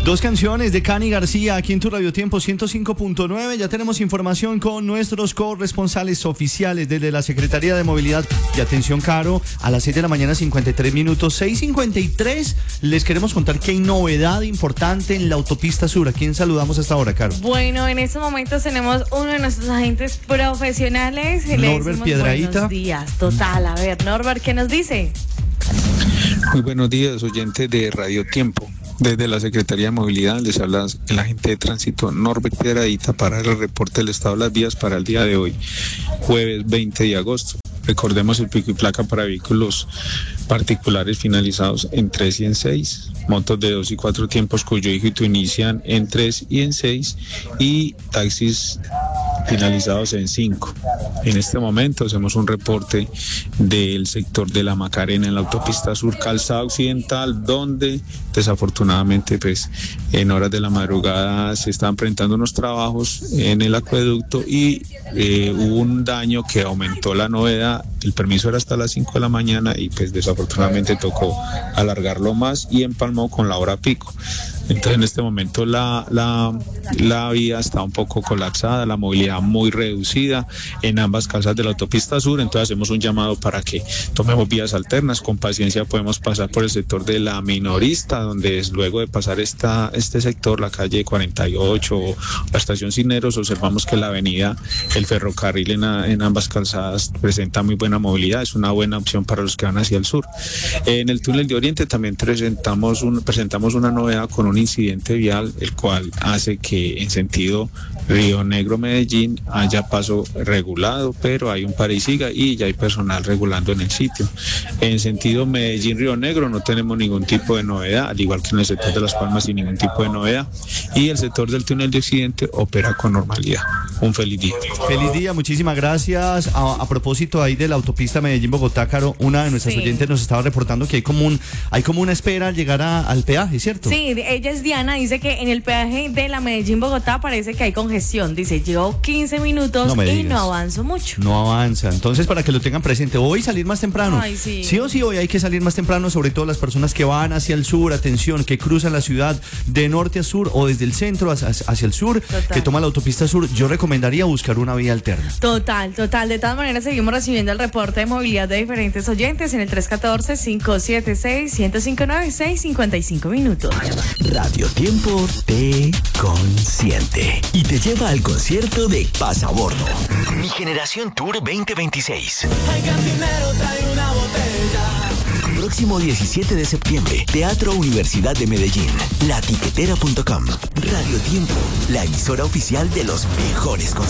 Dos canciones de Cani García aquí en tu Radio Tiempo 105.9. Ya tenemos información con nuestros corresponsales oficiales desde la Secretaría de Movilidad. Y atención, Caro, a las 6 de la mañana 53 minutos, 6:53, les queremos contar que hay novedad importante en la autopista sur. ¿A quién saludamos hasta ahora, Caro? Bueno, en estos momentos tenemos uno de nuestros agentes profesionales. Norbert Piedrahita. Buenos días, total. A ver, Norbert, ¿qué nos dice? Muy buenos días, oyentes de Radio Tiempo. Desde la Secretaría de Movilidad les habla el agente de tránsito Norbert Piedrahita para el reporte del estado de las vías para el día de hoy, jueves 20 de agosto. Recordemos el pico y placa para vehículos particulares finalizados en 3 y en 6, motos de 2 y 4 tiempos cuyo dígito inician en 3 y en 6 y taxis finalizados en 5. En este momento hacemos un reporte del sector de la Macarena en la autopista sur calzada occidental, donde desafortunadamente pues en horas de la madrugada se están presentando unos trabajos en el acueducto y hubo un daño que aumentó la novedad. El permiso era hasta las 5 de la mañana y pues desafortunadamente tocó alargarlo más y empalmó con la hora pico. Entonces en este momento la vía está un poco colapsada, la movilidad muy reducida en ambas calzadas de la autopista sur. Entonces hacemos un llamado para que tomemos vías alternas. Con paciencia podemos pasar por el sector de la Minorista, donde luego de pasar este sector, la calle 48 o la estación Cineros, observamos que la avenida, el ferrocarril en ambas calzadas presenta muy buena movilidad. Es una buena opción para los que van hacia el sur. En el túnel de Oriente también presentamos una novedad con un incidente vial, el cual hace que en sentido Río Negro-Medellín haya paso regulado, pero hay un pare y siga y ya hay personal regulando en el sitio. En sentido Medellín-Río Negro no tenemos ningún tipo de novedad, al igual que en el sector de Las Palmas sin ningún tipo de novedad, y el sector del túnel de Occidente opera con normalidad. Un feliz día. Feliz día, muchísimas gracias. A propósito ahí de la autopista Medellín-Bogotá, Caro, una de nuestras oyentes nos estaba reportando que hay como una espera al llegar al peaje, ¿cierto? Sí, ella es Diana, dice que en el peaje de la Medellín-Bogotá parece que hay congestión. Dice, llevo 15 minutos y no avanzo mucho. No avanza. Entonces, para que lo tengan presente, hoy salir más temprano. Ay, sí. Sí o sí, hoy hay que salir más temprano, sobre todo las personas que van hacia el sur, atención, que cruzan la ciudad de norte a sur o desde el centro hacia el sur, total, que toman la autopista sur. Yo recomendaría buscar una vía alterna. Total. De todas maneras, seguimos recibiendo el reporte de movilidad de diferentes oyentes en el 314-576-1059, 6:55 minutos. Radio Tiempo te consiente y te lleva al concierto de Pasabordo. Mi Generación Tour 2026. Próximo 17 de septiembre, Teatro Universidad de Medellín, latiquetera.com. Radio Tiempo, la emisora oficial de los mejores conciertos.